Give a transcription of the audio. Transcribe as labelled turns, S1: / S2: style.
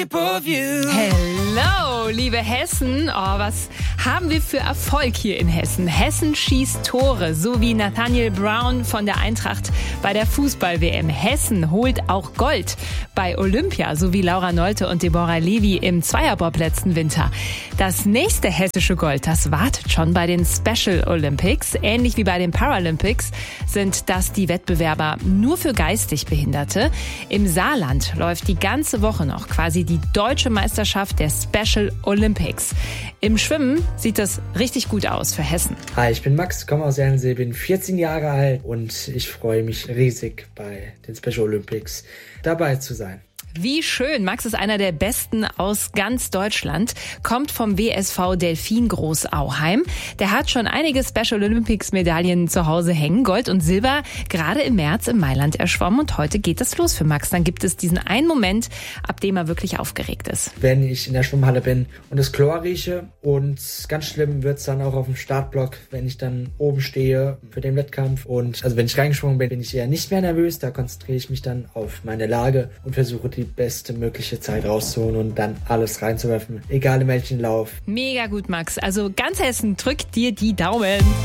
S1: Hello, liebe Hessen. Oh, was haben wir für Erfolg hier in Hessen? Hessen schießt Tore, so wie Nathaniel Brown von der Eintracht bei der Fußball-WM. Hessen holt auch Gold bei Olympia, so wie Laura Nolte und Deborah Levy im Zweierbob letzten Winter. Das nächste hessische Gold, das wartet schon bei den Special Olympics. Ähnlich wie bei den Paralympics sind das die Wettbewerber nur für geistig Behinderte. Im Saarland läuft die ganze Woche noch quasi die deutsche Meisterschaft der Special Olympics. Im Schwimmen sieht das richtig gut aus für Hessen.
S2: Hi, ich bin Max, komme aus Ernsee, bin 14 Jahre alt und ich freue mich riesig, bei den Special Olympics dabei zu sein.
S1: Wie schön. Max ist einer der Besten aus ganz Deutschland, kommt vom WSV Delfin Groß-Auheim. Der hat schon einige Special Olympics Medaillen zu Hause hängen, Gold und Silber, gerade im März in Mailand erschwommen. Und heute geht es los für Max. Dann gibt es diesen einen Moment, ab dem er wirklich aufgeregt ist.
S2: Wenn ich in der Schwimmhalle bin und das Chlor rieche, und ganz schlimm wird's dann auch auf dem Startblock, wenn ich dann oben stehe für den Wettkampf. Und also wenn ich reingesprungen bin, bin ich eher nicht mehr nervös. Da konzentriere ich mich dann auf meine Lage und versuche die beste mögliche Zeit rauszuholen und dann alles reinzuwerfen, egal in welchen Lauf.
S1: Mega gut, Max. Also ganz Hessen drückt dir die Daumen.